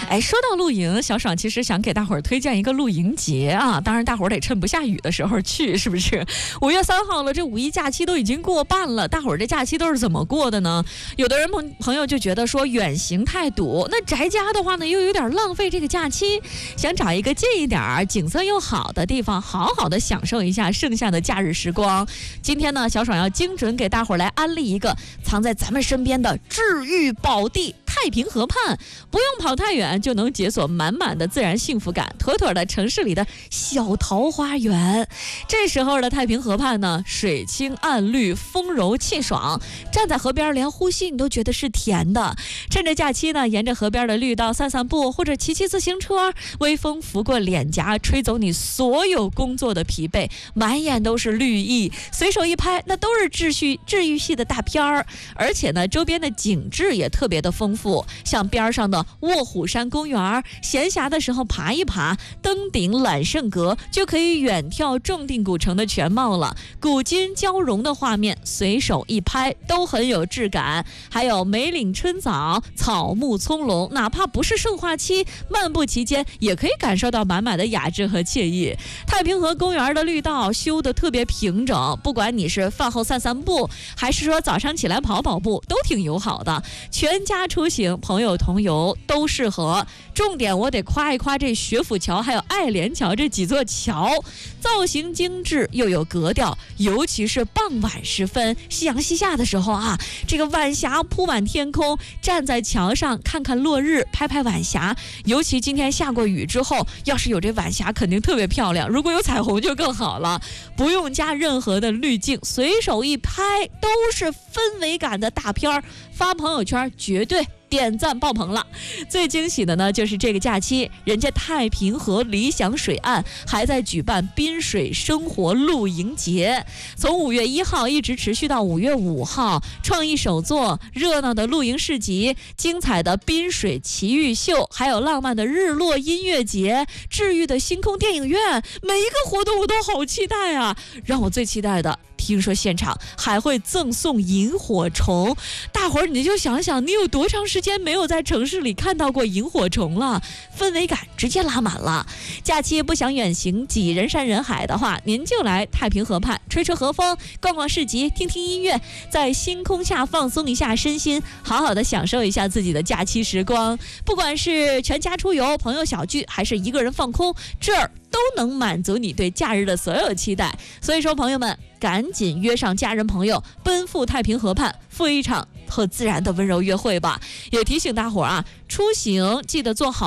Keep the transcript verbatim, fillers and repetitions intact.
哎，说到露营，小爽其实想给大伙儿推荐一个露营节啊，当然大伙儿得趁不下雨的时候去，是不是？五月三号了，这五一假期都已经过半了，大伙儿这假期都是怎么过的呢？有的人朋朋友就觉得说远行太堵，那宅家的话呢又有点浪费这个假期，想找一个近一点儿、景色又好的地方，好好的享受一下剩下的假日时光。今天呢，小爽要精准给大伙儿来安利一个藏在咱们身边的治愈宝地——太平河畔，不用跑太远就能解锁满满的自然幸福感，妥妥的城市里的小桃花源。这时候的太平河畔呢，水清岸绿，风柔气爽，站在河边连呼吸你都觉得是甜的。趁着假期呢，沿着河边的绿道散散步，或者骑骑自行车，微风拂过脸颊，吹走你所有工作的疲惫，满眼都是绿意，随手一拍那都是治愈治愈系的大片儿。而且呢，周边的景致也特别的丰富，像边上的卧虎山公园，闲暇的时候爬一爬，登顶揽胜阁，就可以远眺重定古城的全貌了。古今交融的画面，随手一拍都很有质感。还有梅岭春早，草木葱茏，哪怕不是盛化期，漫步期间也可以感受到满满的雅致和惬意。太平河公园的绿道修得特别平整，不管你是饭后散散步，还是说早上起来跑跑步，都挺友好的。全家出行，朋友同游都适合。重点我得夸一夸这学府桥还有爱莲桥这几座桥，造型精致又有格调，尤其是傍晚时分，夕阳西下的时候啊，这个晚霞铺满天空，站在桥上看看落日，拍拍晚霞。尤其今天下过雨之后，要是有这晚霞肯定特别漂亮，如果有彩虹就更好了。不用加任何的滤镜，随手一拍都是氛围感的大片儿，发朋友圈绝对点赞爆棚了。最惊喜的呢，就是这个假期，人家太平河理想水岸还在举办滨水生活露营节，从五月一号一直持续到五月五号，创意手作、热闹的露营市集、精彩的滨水奇遇秀，还有浪漫的日落音乐节、治愈的星空电影院，每一个活动我都好期待啊！让我最期待的，听说现场还会赠送萤火虫，大伙儿你就想想，你有多长时间没有在城市里看到过萤火虫了，氛围感直接拉满了。假期不想远行挤人山人海的话，您就来太平河畔吹吹河风，逛逛市集，听听音乐，在星空下放松一下身心，好好的享受一下自己的假期时光。不管是全家出游、朋友小聚，还是一个人放空，这儿都能满足你对假日的所有期待。所以说朋友们，赶紧约上家人朋友，奔赴太平河畔，赴一场和自然的温柔约会吧。也提醒大伙儿啊，出行记得做好